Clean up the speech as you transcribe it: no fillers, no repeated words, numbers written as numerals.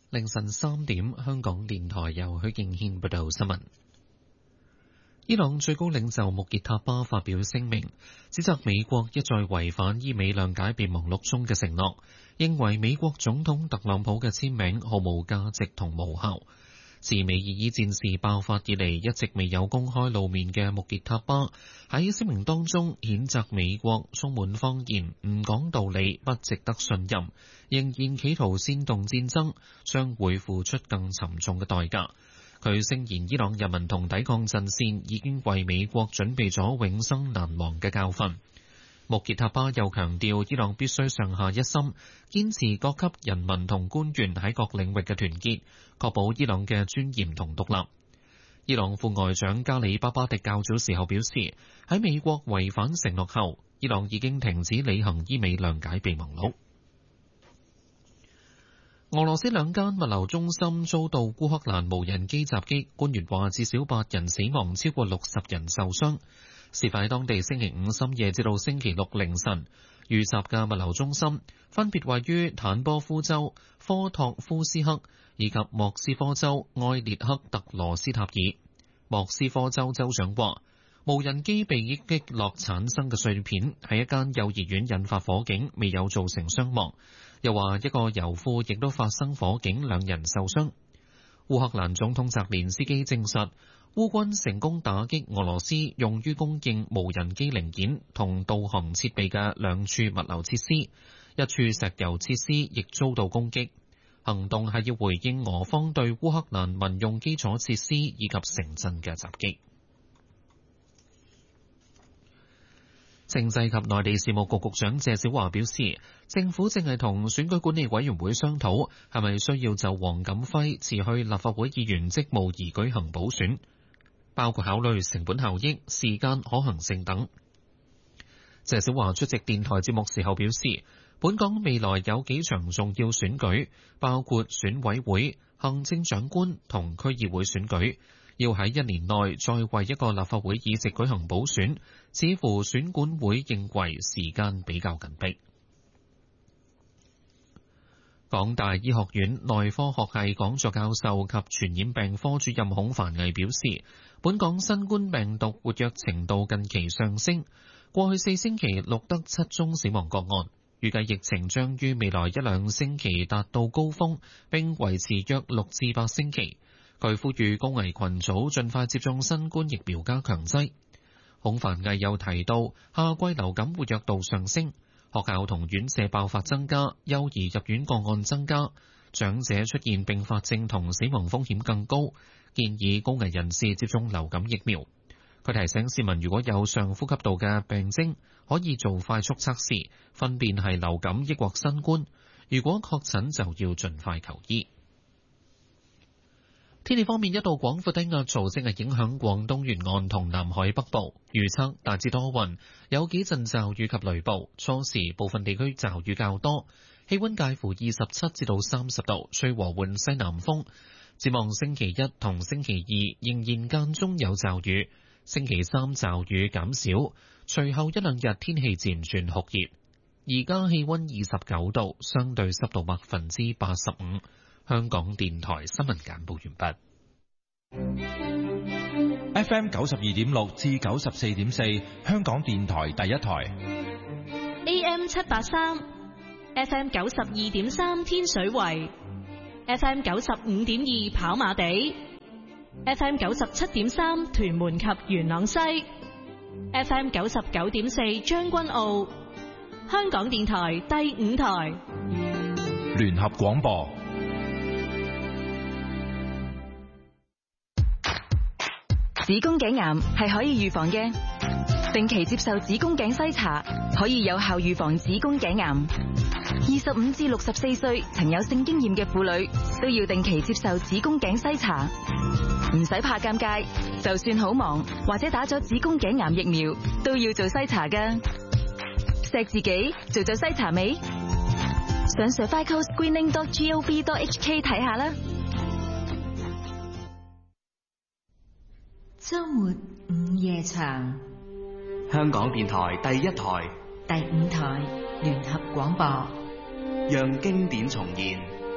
凌晨3點，香港電台由許敬軒報道新聞。伊朗最高領袖穆傑塔巴發表聲明，指責美國一再違反伊美諒解備忘錄中嘅承諾，認為美國總統特朗普嘅簽名毫無價值同無效。自美伊伊戰事爆發以嚟一直未有公開露面嘅穆傑塔巴喺聲明當中譴責美國充滿謊言、唔講道理、不值得信任，仍然企圖煽動戰爭，將會付出更沉重嘅代價。佢聲言伊朗人民同抵抗陣線已經為美國準備咗永生難忘嘅教訓。穆傑塔巴又強調，伊朗必須上下一心，堅持各級人民同官員喺各領域嘅團結，確保伊朗嘅尊嚴同獨立。伊朗副外長加里巴巴迪較早時候表示，喺美國違反承諾後，伊朗已經停止履行伊美諒解備忘錄。俄羅斯兩間物流中心遭到烏克蘭無人機襲擊，官員話至少8人死亡，超過60人受傷。事發喺當地星期五深夜至到星期六凌晨，遇襲嘅物流中心分別位於坦波夫州科托夫斯克以及莫斯科州埃列克特羅斯塔爾。莫斯科州州長話，無人機被擊落產生嘅碎片喺一間幼兒園引發火警，未有造成傷亡。又話一個油庫亦都發生火警，2人受傷。烏克蘭總統澤連斯基證實，烏軍成功打擊俄羅斯用於供應無人機零件同導航設備嘅2處物流設施，一處石油設施亦遭到攻擊。行動係要回應俄方對烏克蘭民用基礎設施以及城鎮嘅襲擊。政制及內地事務局局長謝小華表示，政府正係同選舉管理委員會商討，係咪需要就黃錦輝辭去立法會議員職務而舉行補選，包括考慮成本效益、時間可行性等。謝小華出席電台節目時候表示，本港未來有幾場重要選舉，包括選委會、行政長官同區議會選舉，要喺1年內再為一個立法會議席舉行補選，似乎選管會認為時間比較緊迫。港大醫學院內科學系講座教授及傳染病科主任孔繁毅表示，本港新冠病毒活躍程度近期上升，過去4星期錄得7宗死亡個案，預計疫情將於未來1-2星期達到高峰，並維持約6至8星期。佢呼籲高危群組盡快接種新冠疫苗加強劑。孔繁毅又提到，夏季流感活躍度上升，學校同院舍爆發增加，幼兒入院個案增加，長者出現併發症同死亡風險更高，建議高危人士接種流感疫苗。佢提醒市民，如果有上呼吸道嘅病徵，可以做快速測試，分辨係流感抑或新冠。如果確診，就要盡快求醫。天氣方面，一道廣闊低壓槽正係影響廣東沿岸同南海北部，預測大致多雲，有幾陣驟雨及雷暴，初時部分地區驟雨較多，氣溫介乎27至到30度，吹和緩西南風。展望星期一同星期二仍然間中有驟雨，星期三驟雨減少，隨後1-2日天氣漸轉酷熱。而家氣溫29度，相對濕度85%。香港電台新聞簡報完畢。 FM 92.6至94.4，香港電台第一台。 AM 783 ，FM 92.3天水圍，FM 95.2跑馬地，FM 97.3屯門及元朗西，FM 99.4將軍澳。香港電台第5台聯合廣播。 子宮頸癌係可以預防嘅，定期接受子宮頸篩查可以有效預防子宮頸癌。25至64歲曾有性經驗嘅婦女都要定期接受子宮頸篩查，唔使怕尷尬，就算好忙或者打咗子宮頸癌疫苗都要做篩查㗎。錫自己做咗篩查未？上 cervicalscreening.gov.hk 睇下啦。 周末午夜場， 香港電台第一台、 第5台聯合廣播， 讓經典重現。